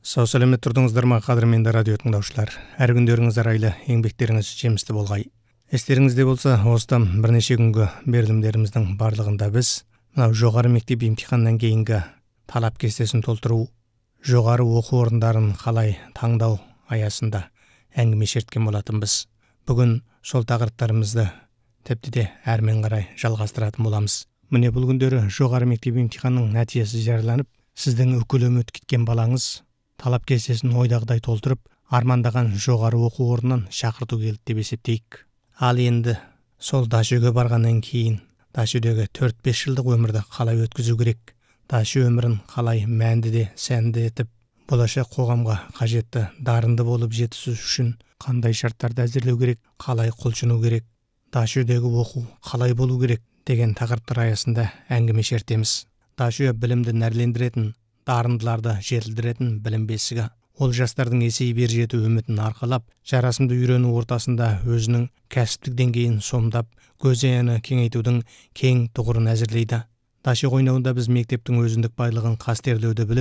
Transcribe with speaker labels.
Speaker 1: Сау сәлемет тұрдыңыздар ма, қадірменді радио тыңдаушылар. Әр күндеріңіз арайлы, еңбектеріңіз жемісті болғай. Естеріңізде болса, осыдан бірнеше күнгі берілімдеріміздің барлығында біз мынау жоғары мектеп емтиханнан кейінгі талап кестесін толтыру, жоғары оқу орындарын қалай таңдау аясында әңгіме шерткен болатынбыз. Бүгін сол тақырыптарымызды тіпті де әрмен қарай жалғастыратын боламыз. Міне бұл күндері жоғары мектеп емтиханның нәтижесі жарияланып, сіздің үкілі үміт кеткен балаңыз талап кестесін ойдағыдай толтырып, армандаған жоғары оқу орнынан шақырту келді деп есептейік. Ал енді сол Дашөге барғаннан кейін Дашөдегі 4-5 жылдық өмірді қалай өткізу керек, Дашө өмірін қалай мәнді де сәнді етіп, болашақ қоғамға қажетті дарынды болып жетісу үшін қандай шарттарды әзірлеу керек, қалай құлшыну керек, Дашөдегі оқу қалай болу керек деген тақырыптар аясында әңгіме шертеміз. Дашө білімді нәрлендіретін, дарындыларды жетілдіретін білім бесігі. Ол жастардың есейіп ер жету үмітін арқалап, жарасымды үйрену ортасында өзінің кәсіптік деңгейін сомдап, көзайғаны кеңейтудің кең тұғырын әзірлейді. Дашө қойнауында біз мектептің өзіндік байлығын қастерлеуді біліп,